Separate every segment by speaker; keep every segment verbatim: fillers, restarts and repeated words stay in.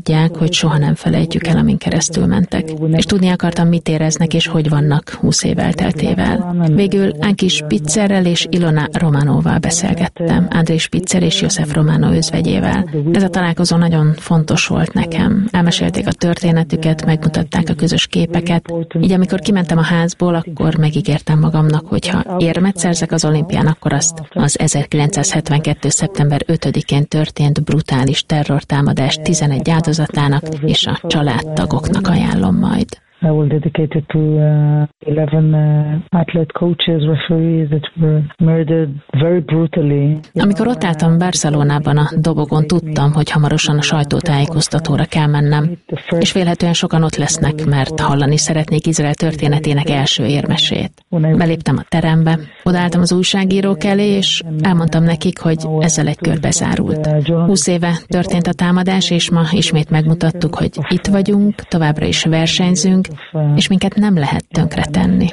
Speaker 1: tudják, hogy soha nem felejtjük el, amin keresztül mentek. És tudni akartam, mit éreznek és hogy vannak húsz év elteltével. Végül Anki Spitzerrel és Ilona Romanovval beszélgettem, Andrei Spitzer és Josef Romano özvegyével. Ez a találkozó nagyon fontos volt nekem. Elmesélték a történetüket, megmutatták a közös képeket. Így amikor kimentem a házból, akkor megígértem magamnak, hogy ha érmet szerzek az olimpián, akkor azt az ezerkilencszázhetvenkettő. szeptember ötödikén történt brutális terrortámadás tizenegy áldozatának és a családtagoknak ajánlom majd.
Speaker 2: I will dedicate it to uh, eleven uh, athlete coaches, referees that were murdered very brutally.
Speaker 1: Amikor ott álltam Barcelonában a dobogon, tudtam, hogy hamarosan a sajtótájékoztatóra kell mennem, és vélhetően sokan ott lesznek, mert hallani szeretnék Izrael történetének első érmesét. Beléptem a terembe, odaálltam az újságírók elé, és elmondtam nekik, hogy ezzel egy kör bezárult. Húsz éve történt a támadás, és ma ismét megmutattuk, hogy itt vagyunk, továbbra is versenyzünk, és minket nem lehet tönkretenni.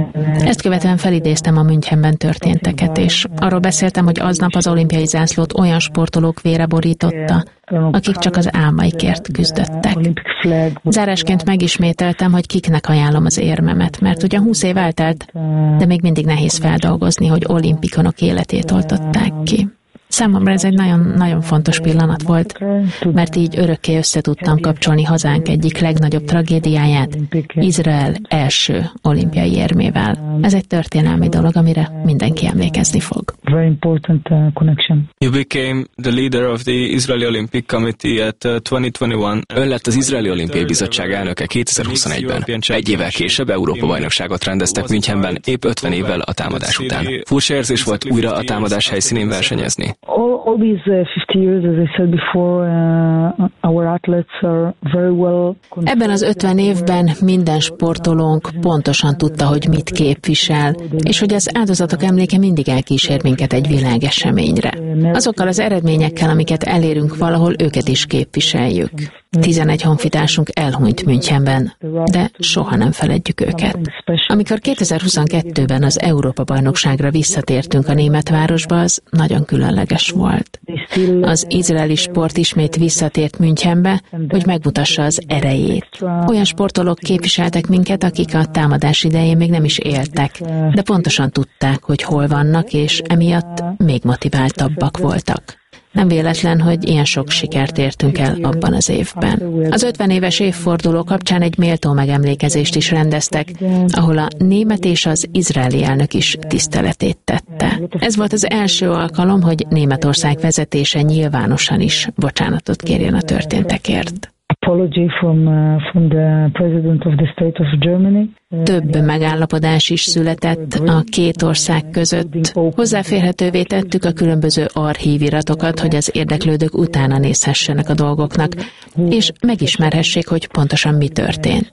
Speaker 1: Ezt követően felidéztem a Münchenben történteket, és arról beszéltem, hogy aznap az olimpiai zászlót olyan sportolók vére borította, akik csak az álmaikért küzdöttek. Zárásként megismételtem, hogy kiknek ajánlom az érmemet, mert ugyan húsz év eltelt, de még mindig nehéz feldolgozni, hogy olimpikonok életét oltották ki. Számomra ez egy nagyon-nagyon fontos pillanat volt, mert így örökké összetudtam kapcsolni hazánk egyik legnagyobb tragédiáját, Izrael első olimpiai érmével. Ez egy történelmi dolog, amire mindenki emlékezni fog.
Speaker 2: Very important uh, connection.
Speaker 3: You became the leader of the Israeli Olympic Committee at uh, kétezer-huszonegy.
Speaker 4: Ön lett az Izraeli Olimpiai Bizottság elnöke kétezer-huszonegyben. Egy évvel később Európa-bajnokságot rendeztek Münchenben, épp ötven évvel a támadás után. Furcsa érzés volt újra a támadás helyszínén versenyezni.
Speaker 2: All, all these uh, fifty years, as I said before, uh, our athletes are very well.
Speaker 1: Ebben az ötven évben minden sportolónk pontosan tudta, hogy mit képvisel, és hogy az áldozatok emléke mindig elkísér minket egy világeseményre. Azokkal az eredményekkel, amiket elérünk, valahol őket is képviseljük. tizenegy honfitársunk elhunyt Münchenben, de soha nem feledjük őket. Amikor kétezer-huszonkettőben az Európa-bajnokságra visszatértünk a német városba, az nagyon különleges volt. Az izraeli sport ismét visszatért Münchenbe, hogy megmutassa az erejét. Olyan sportolók képviseltek minket, akik a támadás idején még nem is éltek, de pontosan tudták, hogy hol vannak, és emiatt még motiváltabbak voltak. Nem véletlen, hogy ilyen sok sikert értünk el abban az évben. Az ötven éves évforduló kapcsán egy méltó megemlékezést is rendeztek, ahol a német és az izraeli elnök is tiszteletét tette. Ez volt az első alkalom, hogy Németország vezetése nyilvánosan is bocsánatot kérjen a történtekért.
Speaker 2: Apology from, uh, from the president of the state of Germany.
Speaker 1: Több megállapodás is született a két ország között. Hozzáférhetővé tettük a különböző archíviratokat, hogy az érdeklődők utána nézhessenek a dolgoknak, és megismerhessék, hogy pontosan mi történt.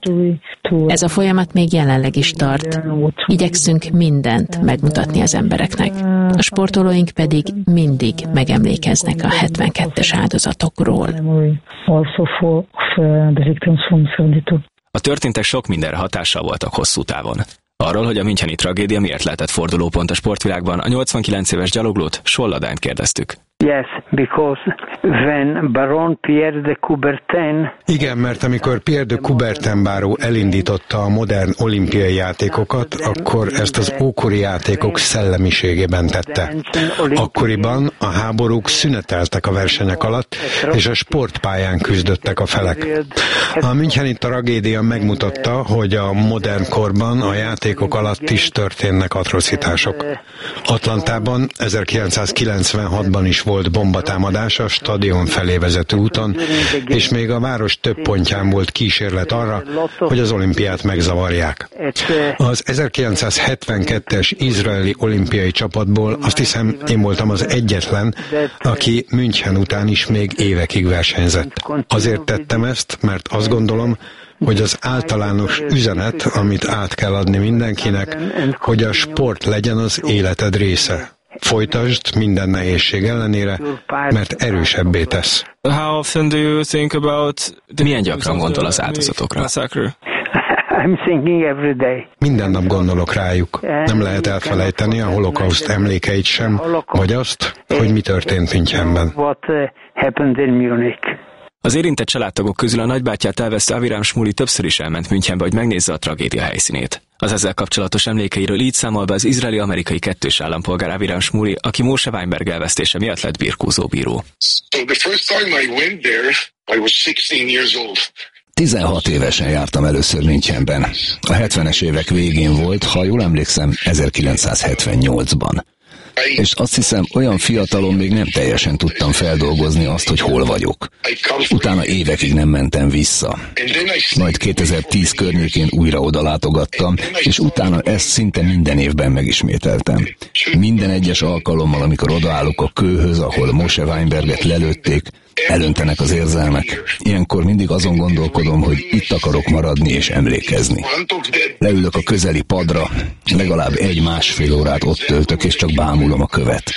Speaker 1: Ez a folyamat még jelenleg is tart. Igyekszünk mindent megmutatni az embereknek. A sportolóink pedig mindig megemlékeznek a hetvenkettes áldozatokról.
Speaker 4: A történtek sok mindenre hatással voltak hosszú távon. Arról, hogy a müncheni tragédia miért lehetett fordulópont a sportvilágban, a nyolcvankilenc éves gyaloglót, Solladányt kérdeztük.
Speaker 5: Yes, because when Baron Pierre de Coubertin...
Speaker 6: Igen, mert amikor Pierre de Coubertin báró elindította a modern olimpiai játékokat, akkor ezt az ókori játékok szellemiségében tette. Akkoriban a háborúk szüneteltek a versenyek alatt, és a sportpályán küzdöttek a felek. A müncheni tragédia megmutatta, hogy a modern korban a játékok alatt is történnek atrocitások. Atlantában ezerkilencszázkilencvenhatban is volt bombatámadás a stadion felé vezető úton, és még a város több pontján volt kísérlet arra, hogy az olimpiát megzavarják. Az ezerkilencszázhetvenkettes izraeli olimpiai csapatból azt hiszem én voltam az egyetlen, aki München után is még évekig versenyzett. Azért tettem ezt, mert azt gondolom, hogy az általános üzenet, amit át kell adni mindenkinek, hogy a sport legyen az életed része. Folytasd minden nehézség ellenére, mert erősebbé tesz.
Speaker 3: How often do you think about the...
Speaker 4: Milyen gyakran gondol az áldozatokra?
Speaker 5: I'm thinking every day.
Speaker 6: Minden nap gondolok rájuk. Nem lehet elfelejteni a holokauszt emlékeit sem, vagy azt, hogy mi történt Münchenben.
Speaker 5: What happened in Munich.
Speaker 4: Az érintett családtagok közül a nagybátyját elvesztő Aviram Shmuli többször is elment Münchenbe, hogy megnézze a tragédia helyszínét. Az ezzel kapcsolatos emlékeiről így számol be az izraeli-amerikai kettős állampolgár Aviram Shmuli, aki Moshe Weinberg elvesztése miatt lett birkózó bíró.
Speaker 7: tizenhat évesen jártam először Münchenben. A hetvenes évek végén volt, ha jól emlékszem, ezerkilencszázhetvennyolcban. És azt hiszem, olyan fiatalon még nem teljesen tudtam feldolgozni azt, hogy hol vagyok. Utána évekig nem mentem vissza. Majd kétezer-tíz környékén újra oda látogattam, és utána ezt szinte minden évben megismételtem. Minden egyes alkalommal, amikor odaállok a kőhöz, ahol Moshe Weinberget lelőtték, elöntenek az érzelmek. Ilyenkor mindig azon gondolkodom, hogy itt akarok maradni és emlékezni. Leülök a közeli padra, legalább egy-másfél órát ott töltök, és csak bámulom a követ.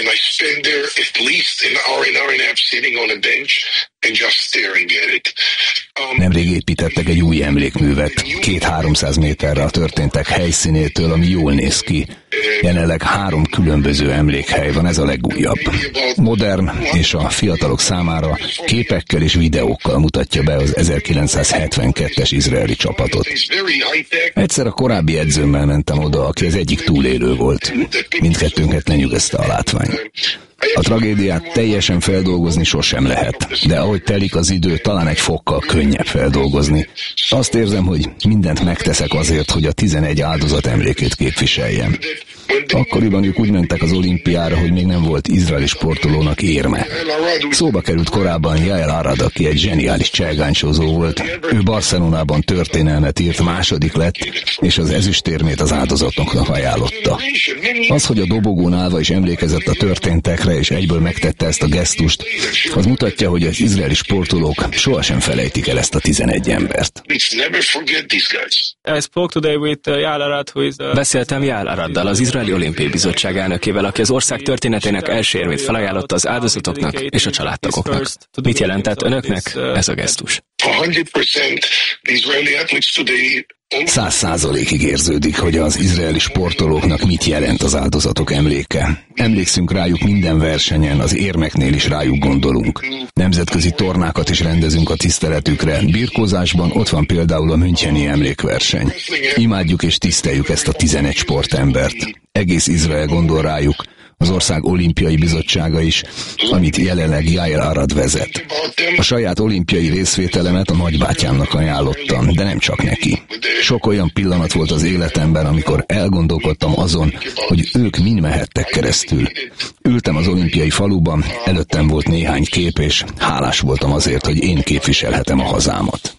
Speaker 7: Nemrég építettek egy új emlékművet, két-háromszáz méterre a történtek helyszínétől, ami jól néz ki. Jelenleg három különböző emlékhely van, ez a legújabb. Modern, és a fiatalok számára képekkel és videókkal mutatja be az ezerkilencszázhetvenkettes izraeli csapatot. Egyszer a korábbi edzőmmel mentem oda, aki az egyik túlélő volt. Mindkettőnket lenyűgözte a látvány. A tragédiát teljesen feldolgozni sosem lehet, de ahogy telik az idő, talán egy fokkal könnyebb feldolgozni. Azt érzem, hogy mindent megteszek azért, hogy a tizenegy áldozat emlékét képviseljem. Akkoriban ők úgy mentek az olimpiára, hogy még nem volt izraeli sportolónak érme. Szóba került korábban Yael Arad, aki egy zseniális cselgáncsozó volt. Ő Barcelonában történelmet írt, második lett, és az ezüstérmét az áldozatoknak ajánlotta. Az, hogy a dobogón állva is emlékezett a történtekre, és egyből megtette ezt a gesztust, az mutatja, hogy az izraeli sportolók sohasem felejtik el ezt a tizenegy embert.
Speaker 4: Beszéltem Yael Araddal, az Izraeli Olimpiai Bizottság elnökével, aki az ország történetének első érmét felajánlotta az áldozatoknak és a családtagoknak. Mit jelentett önöknek ez a gesztus?
Speaker 7: Száz százalékig érződik, hogy az izraeli sportolóknak mit jelent az áldozatok emléke. Emlékszünk rájuk minden versenyen, az érmeknél is rájuk gondolunk. Nemzetközi tornákat is rendezünk a tiszteletükre. Birkózásban ott van például a müncheni emlékverseny. Imádjuk és tiszteljük ezt a tizenegy sportembert. Egész Izrael gondol rájuk, az ország olimpiai bizottsága is, amit jelenleg Yael Arad vezet. A saját olimpiai részvételemet a nagybátyámnak ajánlottam, de nem csak neki. Sok olyan pillanat volt az életemben, amikor elgondolkodtam azon, hogy ők mind mehettek keresztül. Ültem az olimpiai faluban, előttem volt néhány kép, és hálás voltam azért, hogy én képviselhetem a hazámat.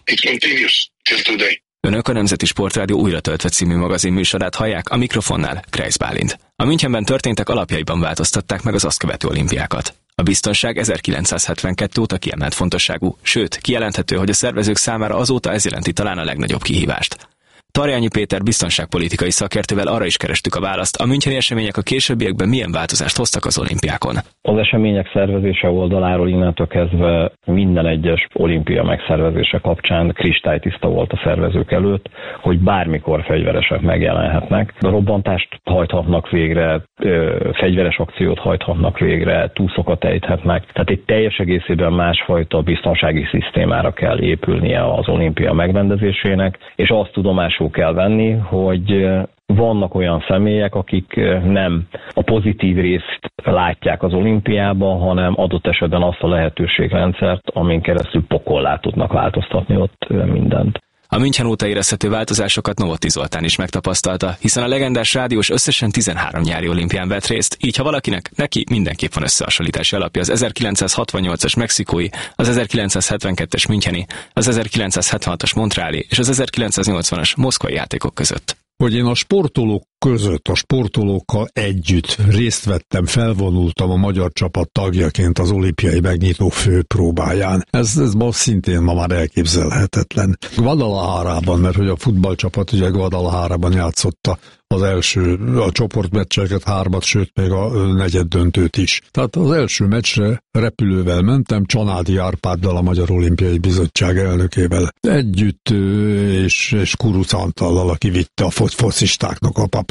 Speaker 4: Önök a Nemzeti Sportrádió Újra töltve című magazin műsorát hallják, a mikrofonnál Kreisz Bálint. A Münchenben történtek alapjaiban változtatták meg az azt követő olimpiákat. A biztonság ezerkilencszázhetvenkettő óta kiemelt fontosságú, sőt, kijelenthető, hogy a szervezők számára azóta ez jelenti talán a legnagyobb kihívást. Tarjányi Péter biztonságpolitikai szakértővel arra is kerestük a választ, a müncheni események a későbbiekben milyen változást hoztak az olimpiákon.
Speaker 8: Az események szervezése oldaláról innentől kezdve minden egyes olimpia megszervezése kapcsán kristálytiszta volt a szervezők előtt, hogy bármikor fegyveresek megjelenhetnek. A robbantást hajthatnak végre, fegyveres akciót hajthatnak végre, túszokat ejthetnek. Tehát egy teljes egészében másfajta biztonsági szisztémára kell épülnie az olimpia megrendezésének, és azt tudomásul kell venni, hogy vannak olyan személyek, akik nem a pozitív részt látják az olimpiában, hanem adott esetben azt a lehetőségrendszert, amin keresztül pokollá tudnak változtatni ott mindent.
Speaker 4: A München óta érezhető változásokat Novotny Zoltán is megtapasztalta, hiszen a legendás rádiós összesen tizenhárom nyári olimpián vett részt, így ha valakinek, neki mindenképp van összehasonlítási alapja az ezerkilencszázhatvannyolcas mexikói, az ezerkilencszázhetvenkettes müncheni, az ezerkilencszázhetvenhatos montreali és az ezerkilencszáznyolcvanas moszkvai játékok között.
Speaker 9: Hogy én a sportolók között, a sportolókkal együtt részt vettem, felvonultam a magyar csapat tagjaként az olimpiai megnyitó főpróbáján. Ez, ez ma szintén ma már elképzelhetetlen. Guadalajarában, mert hogy a futballcsapat ugye Guadalajarában játszotta az első, a csoportmeccseket, hármat, sőt még a negyed döntőt is. Tehát az első meccsre repülővel mentem, Csanádi Árpáddal, a Magyar Olimpiai Bizottság elnökével együtt, és, és Kuruc Antallal, aki vitte a focistáknak a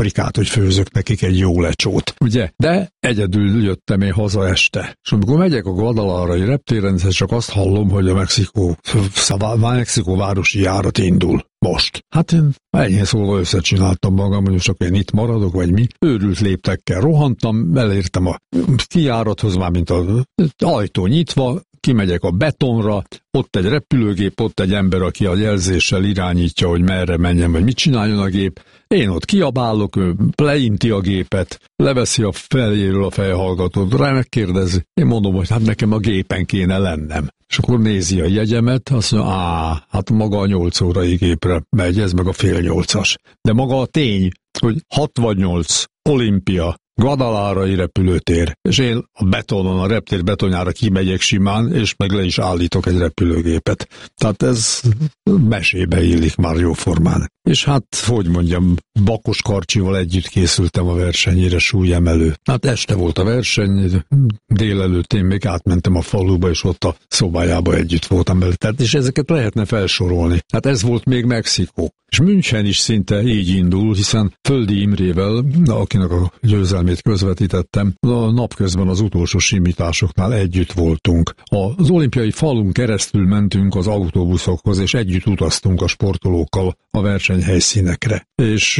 Speaker 9: paprikát, hogy főzök nekik egy jó lecsót, ugye? De egyedül jöttem én haza este. És amikor megyek a Guadalajara-i reptéren, csak azt hallom, hogy a Mexikó, a Mexikó városi járat indul. Most. Hát én enyhén szólva összecsináltam magam, hogy csak én itt maradok, vagy mi. Őrült léptekkel rohantam, elértem a kijárathoz, már mint az ajtó nyitva, kimegyek a betonra, ott egy repülőgép, ott egy ember, aki a jelzéssel irányítja, hogy merre menjen, vagy mit csináljon a gép. Én ott kiabálok, ő leinti a gépet, leveszi a fejéről a fejhallgatót, rá megkérdezi. Én mondom, hogy hát nekem a gépen kéne lennem. És akkor nézi a jegyemet, azt mondja, á, hát maga a nyolc órai gépre megy, ez meg a fél nyolcas. De maga a tény, hogy hatvannyolc Olimpia, Guadalajara-i repülőtér, és én a betonon, a reptér betonjára kimegyek simán, és meg le is állítok egy repülőgépet. Tehát ez mesébe illik már jóformán. És hát, hogy mondjam, Bakos Karcsival együtt készültem a versenyére, súlyemelő. Hát este volt a verseny, délelőtt én még átmentem a faluba, és ott a szobájába együtt voltam vele. Tehát, és ezeket lehetne felsorolni. Hát ez volt még Mexikó. És München is szinte így indul, hiszen Földi Imrével, akinek a győzelmét közvetítettem, a napközben az utolsó simításoknál együtt voltunk. Az olimpiai falun keresztül mentünk az autóbuszokhoz, és együtt utaztunk a sportolókkal a versenyhelyszínekre. És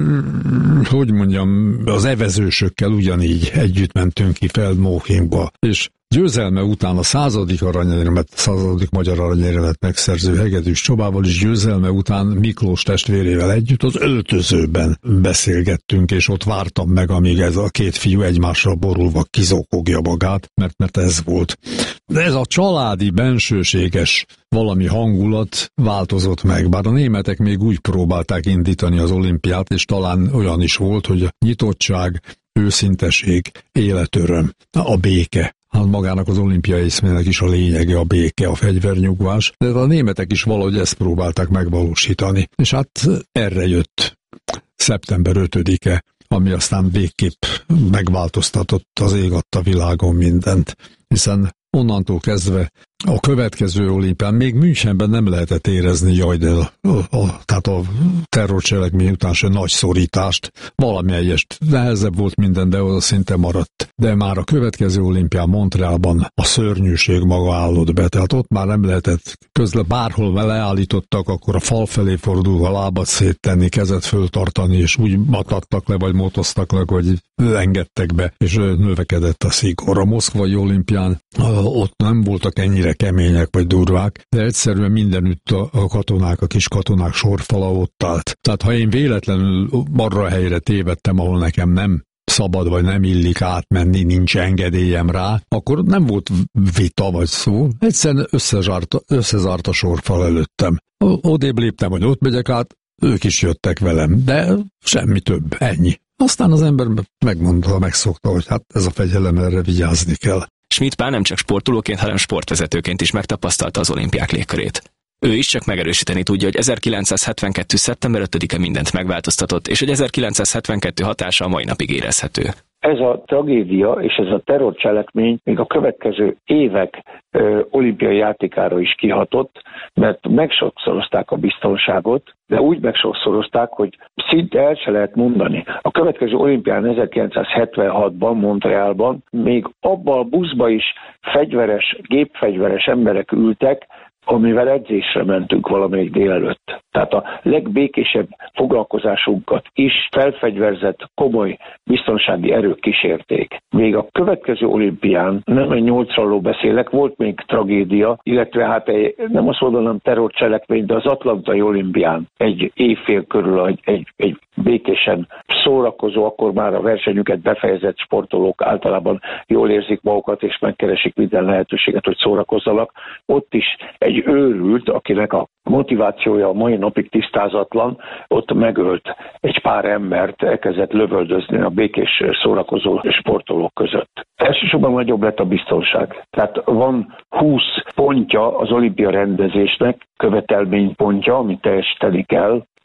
Speaker 9: hogy mondjam, az evezősökkel ugyanígy együtt mentünk ki Feldmochingba, és győzelme után a századik aranyérmet, századik magyar aranyérmet megszerző Hegedűs Csabával is győzelme után Miklós testvérével együtt az öltözőben beszélgettünk, és ott vártam meg, amíg ez a két fiú egymásra borulva kizokogja magát, mert, mert ez volt. De ez a családi, bensőséges valami hangulat változott meg, bár a németek még úgy próbálták indítani az olimpiát, és talán olyan is volt, hogy a nyitottság, őszinteség, életöröm, a béke. Hát magának az olimpiai eszmének is a lényege a béke, a fegyvernyugvás, de a németek is valahogy ezt próbálták megvalósítani. És hát erre jött szeptember ötödike, ami aztán végképp megváltoztatott az ég adta világon mindent, hiszen onnantól kezdve a következő olimpián, még Münchenben nem lehetett érezni, jaj, de a, a, tehát a terrorcselekmény után se nagy szorítást, valami egyest nehezebb volt minden, de az szinte maradt. De már a következő olimpián Montrealban a szörnyűség maga állott be, tehát ott már nem lehetett közle, bárhol leállítottak, akkor a fal felé fordulva lábat széttenni, kezet föltartani, és úgy matattak le, vagy motoztak le, hogy engedtek be, és növekedett a szigor. A moszkvai olimpián ott nem voltak ennyire kemények vagy durvák, de egyszerűen mindenütt a, a katonák, a kis katonák sorfala ott állt. Tehát ha én véletlenül arra a helyre tévedtem, ahol nekem nem szabad vagy nem illik átmenni, nincs engedélyem rá, akkor nem volt vita vagy szó, egyszerűen összezárt, összezárt a sorfal előttem. Odébb léptem, hogy ott megyek át, ők is jöttek velem, de semmi több, ennyi. Aztán az ember megmondta, megszokta, hogy hát ez a fegyelem, erre vigyázni kell.
Speaker 4: Schmidt Pál nem csak sportolóként, hanem sportvezetőként is megtapasztalta az olimpiák légkörét. Ő is csak megerősíteni tudja, hogy ezerkilencszázhetvenkettő. szeptember ötödike mindent megváltoztatott, és hogy ezerkilencszázhetvenkettő hatása a mai napig érezhető.
Speaker 5: Ez a tragédia és ez a terrorcselekmény még a következő évek ö, olimpiai játékára is kihatott, mert megsokszorozták a biztonságot, de úgy megsokszorozták, hogy szinte el se lehet mondani. A következő olimpián ezerkilencszázhetvenhatban Montrealban még abban a buszba is fegyveres, gépfegyveres emberek ültek, amivel edzésre mentünk valamelyik délelőtt. Tehát a legbékésebb foglalkozásunkat is felfegyverzett komoly biztonsági erők kísérték. Még a következő olimpián, nem egy nyolcról beszélek, volt még tragédia, illetve hát egy, nem azt mondanám terrorcselekmény, de az atlantai olimpián egy évfél körül egy, egy, egy békésen szórakozó, akkor már a versenyüket befejezett sportolók általában jól érzik magukat, és megkeresik minden lehetőséget, hogy szórakozzanak. Ott is egy őrült, akinek a motivációja a mai napig tisztázatlan, ott megölt egy pár embert, elkezdett lövöldözni a békés szórakozó sportolók között. Elsősorban nagyobb lett a biztonság. Tehát van húsz pontja az olimpia rendezésnek, követelménypontja, amit teljesíteni kell,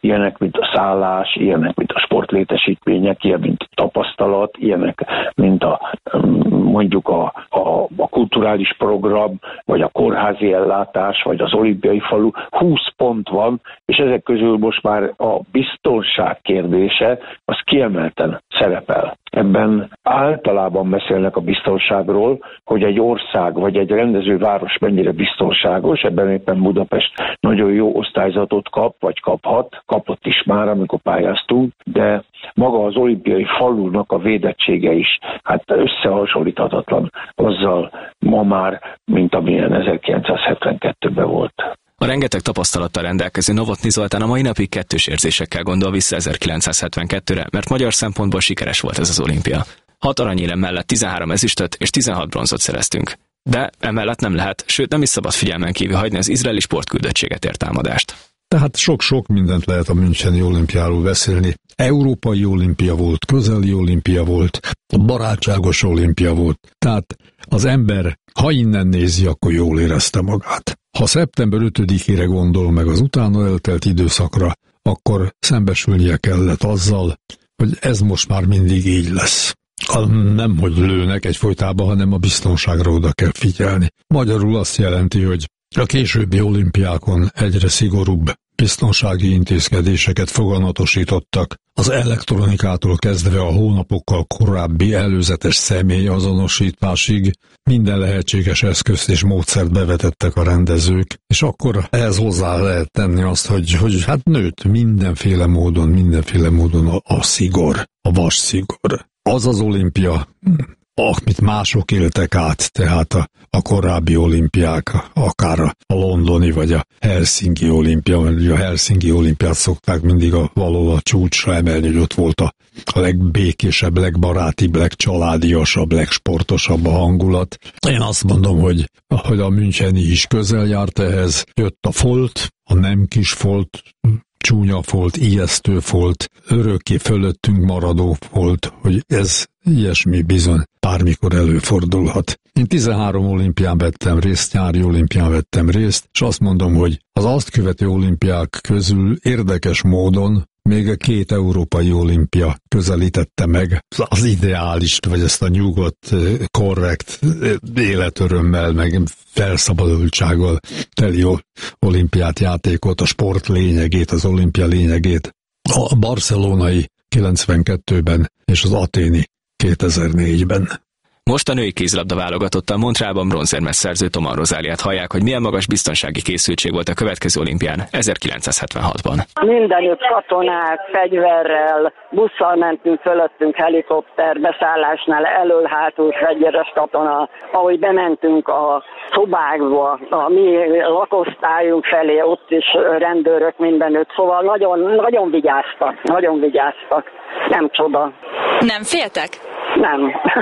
Speaker 5: ilyenek, mint a szállás, ilyenek, mint a sportlétesítmények, ilyen, mint a tapasztalat, ilyenek, mint a mondjuk a, a, a kulturális program, vagy a kórházi ellátás, vagy az olimpiai falu. húsz pont van, és ezek közül most már a biztonság kérdése, az kiemelten szerepel. Ebben általában beszélnek a biztonságról, hogy egy ország vagy egy rendezőváros mennyire biztonságos, ebben éppen Budapest nagyon jó osztályzatot kap, vagy kaphat, kapott is már, amikor pályáztunk, de maga az olimpiai falunak a védettsége is hát összehasonlíthatatlan azzal ma már, mint amilyen ezerkilencszázhetvenkettőben volt.
Speaker 4: A rengeteg tapasztalattal rendelkező Novotny Zoltán a mai napig kettős érzésekkel gondol vissza ezerkilencszázhetvenkettőre, mert magyar szempontból sikeres volt ez az olimpia. Hat aranyérem mellett tizenhárom ezüstöt és tizenhat bronzot szereztünk. De emellett nem lehet, sőt nem is szabad figyelmen kívül hagyni az izraeli sportküldöttséget ért támadást.
Speaker 9: Tehát sok-sok mindent lehet a müncheni olimpiáról beszélni. Európai olimpia volt, közeli olimpia volt, barátságos olimpia volt. Tehát az ember, ha innen nézi, akkor jól érezte magát. Ha szeptember ötödikére gondol meg az utána eltelt időszakra, akkor szembesülnie kellett azzal, hogy ez most már mindig így lesz. Nem, hogy lőnek egyfolytában, hanem a biztonságra oda kell figyelni. Magyarul azt jelenti, hogy a későbbi olimpiákon egyre szigorúbb biztonsági intézkedéseket foganatosítottak, az elektronikától kezdve a hónapokkal korábbi előzetes személyazonosításig minden lehetséges eszközt és módszert bevetettek a rendezők, és akkor ehhez hozzá lehet tenni azt, hogy, hogy hát nőtt mindenféle módon, mindenféle módon a, a szigor, a vas szigor. Az az olimpia, amit mások éltek át, tehát a, a korábbi olimpiák, akár a, a londoni vagy a helsinki olimpia, mert a helsinki olimpiát szokták mindig a, valahol a csúcsra emelni, hogy ott volt a, a legbékésebb, legbarátibb, legcsaládiasabb, legsportosabb a hangulat. Én azt mondom, hogy, hogy a müncheni is közel járt ehhez, jött a folt, a nem kis folt, csúnya volt, ijesztő volt, örökké fölöttünk maradó volt, hogy ez ilyesmi bizony bármikor előfordulhat. Én tizenhárom olimpián vettem részt, nyári olimpián vettem részt, és azt mondom, hogy az azt követő olimpiák közül érdekes módon még a két európai olimpia közelítette meg az ideálist, vagy ezt a nyugodt, korrekt életörömmel, meg felszabadultsággal teli olimpiát játékot, a sport lényegét, az olimpia lényegét. A barcelonai kilencvenkettőben és az aténi kétezer-négyben.
Speaker 4: Most a női kézilabda válogatottal Montrealban bronzérmes szerző Toman Rozáliát hallják, hogy milyen magas biztonsági készültség volt a következő olimpián ezerkilencszázhetvenhatban.
Speaker 10: Mindenütt katonák, fegyverrel, busszal mentünk fölöttünk, helikopter, beszállásnál elől-hátul fegyveres katona. Ahogy bementünk a szobákba, a mi lakosztályunk felé, ott is rendőrök mindenütt, szóval nagyon, nagyon vigyáztak, nagyon vigyáztak. Nem csoda.
Speaker 11: Nem féltek?
Speaker 10: Nem.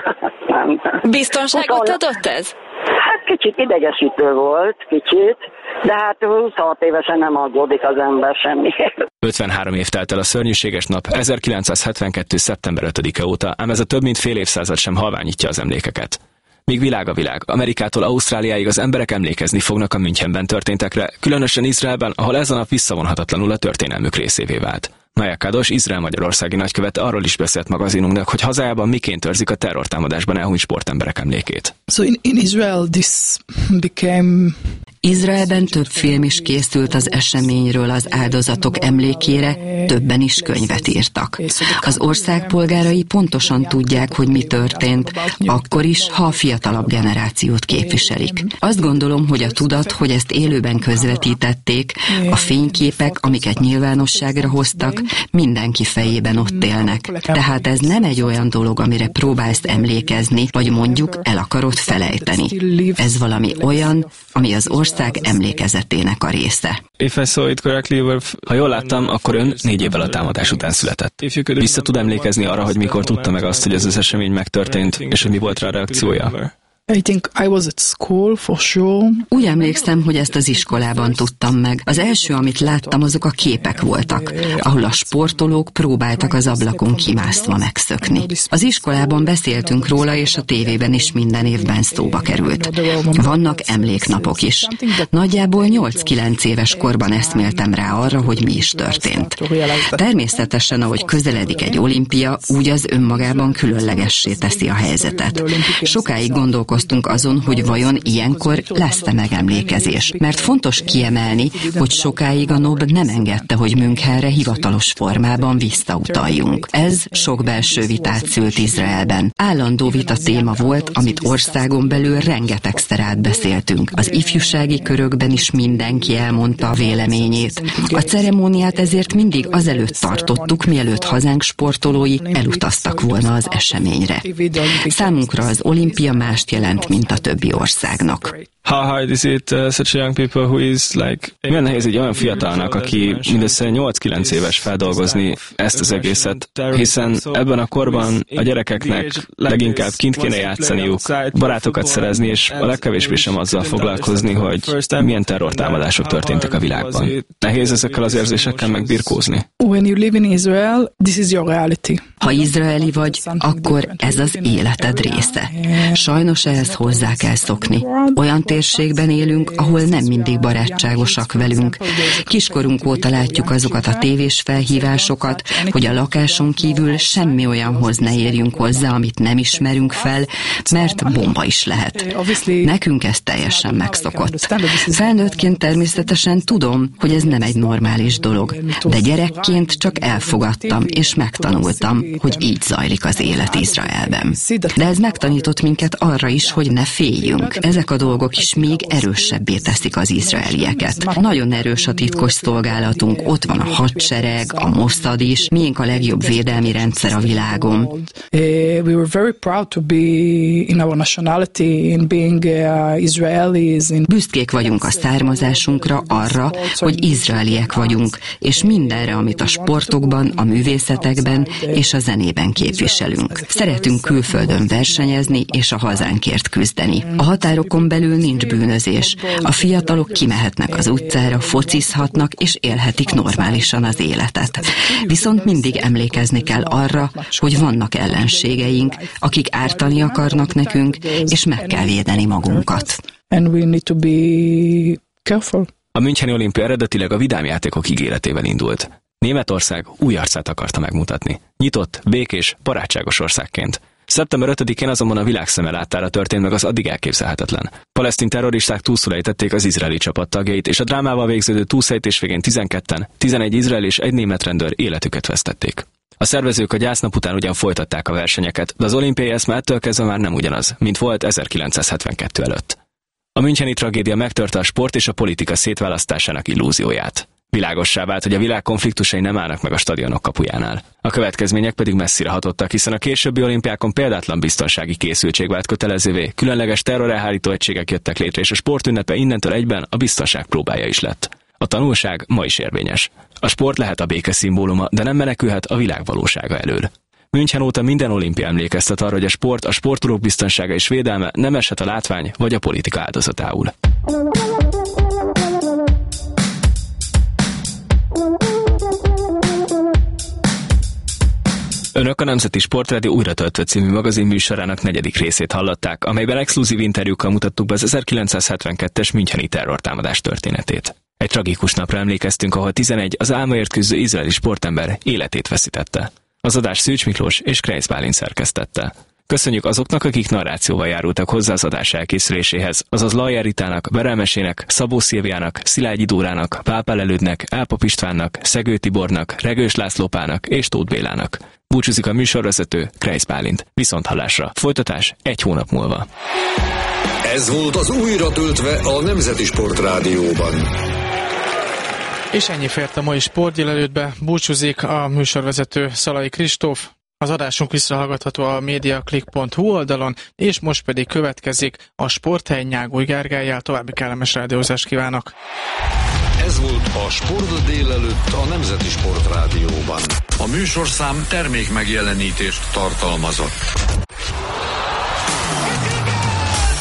Speaker 10: Nem.
Speaker 11: Biztonságot adott ez?
Speaker 10: Hát kicsit idegesítő volt, kicsit, de hát huszonhat évesen nem aggódik az ember semmiért.
Speaker 4: ötvenhárom év telt el a szörnyűséges nap ezerkilencszázhetvenkettő. szeptember ötödike óta, ám ez a több mint fél évszázad sem halványítja az emlékeket. Míg világ a világ, Amerikától Ausztráliáig az emberek emlékezni fognak a Münchenben történtekre, különösen Izraelben, ahol ez a nap visszavonhatatlanul a történelmük részévé vált. Maja Kadosh, Izrael magyarországi nagykövete arról is beszélt magazinunknak, hogy hazájában miként őrzik a terrortámadásban elhunyt sportemberek emlékét.
Speaker 12: So in, in Israel this became...
Speaker 13: Izraelben több film is készült az eseményről az áldozatok emlékére, többen is könyvet írtak. Az ország polgárai pontosan tudják, hogy mi történt, akkor is, ha a fiatalabb generációt képviselik. Azt gondolom, hogy a tudat, hogy ezt élőben közvetítették, a fényképek, amiket nyilvánosságra hoztak, mindenki fejében ott élnek. Tehát ez nem egy olyan dolog, amire próbálsz emlékezni, vagy mondjuk el akarod felejteni. Ez valami olyan, ami az ország emlékezetének a része.
Speaker 4: Ha jól láttam, akkor ön négy évvel a támadás után született. Vissza tud emlékezni arra, hogy mikor tudta meg azt, hogy ez az esemény megtörtént, és hogy mi volt rá a reakciója?
Speaker 12: I think I was at school for sure.
Speaker 13: Úgy emlékszem, hogy ezt az iskolában tudtam meg. Az első, amit láttam, azok a képek voltak, ahol a sportolók próbáltak az ablakon kimászva megszökni. Az iskolában beszéltünk róla, és a tévében is minden évben szóba került. Vannak emléknapok is. Nagyjából nyolc-kilenc éves korban eszméltem rá arra, hogy mi is történt. Természetesen, ahogy közeledik egy olimpia, úgy az önmagában különlegessé teszi a helyzetet. Sokáig gondolkoztunk azon, hogy vajon ilyenkor lesz-e megemlékezés, mert fontos kiemelni, hogy sokáig a en o bé nem engedte, hogy Münchenre hivatalos formában visszautaljunk. Ez sok belső vitát szült Izraelben. Állandó vita téma volt, amit országon belül rengetegszer átbeszéltünk. Az ifjúsági körökben is mindenki elmondta a véleményét. A ceremóniát ezért mindig azelőtt tartottuk, mielőtt hazánk sportolói elutaztak volna az eseményre. Számunkra az olimpia mást jelent, mint a többi országnak.
Speaker 3: How hard is it uh, such a young people who is like...
Speaker 4: Milyen nehéz egy olyan fiatalnak, aki mindössze nyolc-kilenc éves feldolgozni ezt az egészet, hiszen ebben a korban a gyerekeknek leginkább kint kéne játszaniuk, barátokat szerezni, és a legkevésbé sem azzal foglalkozni, hogy milyen terrortámadások történtek a világban. Nehéz ezekkel az érzésekkel megbirkózni.
Speaker 12: When you live in Israel, this is your reality.
Speaker 13: Ha izraeli vagy, akkor ez az életed része. Sajnos ehhez hozzá kell szokni. Olyan térségben élünk, ahol nem mindig barátságosak velünk. Kiskorunk óta látjuk azokat a tévés felhívásokat, hogy a lakáson kívül semmi olyanhoz ne érjünk hozzá, amit nem ismerünk fel, mert bomba is lehet. Nekünk ez teljesen megszokott. Felnőttként természetesen tudom, hogy ez nem egy normális dolog, de gyerekként csak elfogadtam és megtanultam, hogy így zajlik az élet Izraelben. De ez megtanított minket arra is, hogy ne féljünk. Ezek a dolgok is még erősebbé teszik az izraelieket. Nagyon erős a titkos szolgálatunk, ott van a hadsereg, a Mossad is, miénk a legjobb védelmi rendszer a világon.
Speaker 12: We were very proud to be in our nationality, in being Israelis.
Speaker 13: Büszkék vagyunk a származásunkra, arra, hogy izraeliek vagyunk, és mindenre, amit a sportokban, a művészetekben és a zenében képviselünk. Szeretünk külföldön versenyezni és a hazánkért küzdeni. A határokon belül nincs bűnözés. A fiatalok kimehetnek az utcára, focizhatnak és élhetik normálisan az életet. Viszont mindig emlékezni kell arra, hogy vannak ellenségeink, akik ártani akarnak nekünk, és meg kell védeni magunkat.
Speaker 12: And we need to be careful.
Speaker 4: A Müncheni olimpia eredetileg a vidámjátékok ígéretével indult. Németország új arcát akarta megmutatni. Nyitott, békés, barátságos országként. szeptember ötödikén azonban a világ szeme láttára történt meg az addig elképzelhetetlen. Palesztin terroristák túlszul ejtették az izraeli csapat tagjait, és a drámával végződő túlszejtés végén tizenketten, tizenegy izraeli és egy német rendőr életüket vesztették. A szervezők a gyásznap után ugyan folytatták a versenyeket, de az olimpiai eszme ettől kezdve már nem ugyanaz, mint volt ezerkilencszázhetvenkettő előtt. A müncheni tragédia megtörte a sport és a politika szétválasztásának illúzióját. Világossá vált, hogy a világ konfliktusai nem állnak meg a stadionok kapujánál. A következmények pedig messzire hatottak, hiszen a későbbi olimpiákon példátlan biztonsági készültség vált kötelezővé, különleges terrorelhárító egységek jöttek létre, és a sportünnepe innentől egyben a biztonság próbája is lett. A tanulság ma is érvényes. A sport lehet a béke szimbóluma, de nem menekülhet a világ valósága elől. München óta minden olimpia emlékeztet arra, hogy a sport, a sportolók biztonsága és védelme nem eshet a látvány vagy a politika áldozatául. Önök a Nemzeti Sportrádió Újra töltve című magazin műsorának negyedik részét hallották, amelyben exkluzív interjúkkal mutattuk be az ezerkilencszázhetvenkettes müncheni terrortámadás történetét. Egy tragikus napra emlékeztünk, ahol tizenegy az álmaért küzdő izraeli sportember életét veszítette. Az adás Szűcs Miklós és Kreis Bálint szerkesztette. Köszönjük azoknak, akik narrációval járultak hozzá az adás elkészüléséhez, azaz Lajer Ritának, Berelmesének, Szabó Szilviának, Szilágyi Dórának, Pápál Elődnek, Álpap Istvánnak, Szegő Tibornak, Regős László Pának és Tóth Bélának. Búcsúzik a műsorvezető, Kreis Bálint. Viszonthallásra. Folytatás egy hónap múlva.
Speaker 14: Ez volt az Újra töltve a Nemzeti Sportrádióban.
Speaker 15: És ennyi fért a mai sportdélelőttbe. Búcsúzik a műsorvezető, Szalai Kristóf. Az adásunk visszahallgatható a mediaclick pont hu oldalon, és most pedig következik a Sporthely Nyágoly Gergellyel. További kellemes rádiózást kívánok!
Speaker 14: Ez volt a Sport délelőtt a Nemzeti Sportrádióban. A műsorszám termék megjelenítést tartalmazott.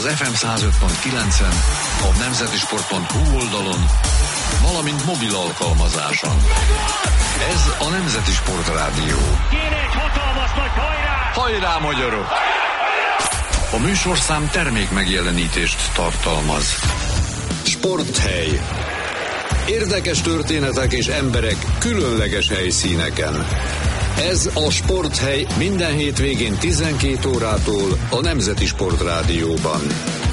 Speaker 14: az ef em száz öt pont kilencen, a nemzeti sport pont hu oldalon, valamint mobil alkalmazáson. Ez a Nemzeti Sport Rádió.
Speaker 16: Kéne egy hatalmas nagy hajrá!
Speaker 14: Hajrá, magyarok! A műsorszám termék megjelenítést tartalmaz. Sporthely. Érdekes történetek és emberek különleges helyszíneken. Ez a Sporthely minden hétvégén tizenkét órától a Nemzeti Sport Rádióban.